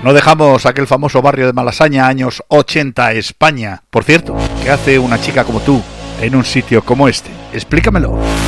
No dejamos aquel famoso barrio de Malasaña, años 80, España. Por cierto, ¿qué hace una chica como tú en un sitio como este? Explícamelo.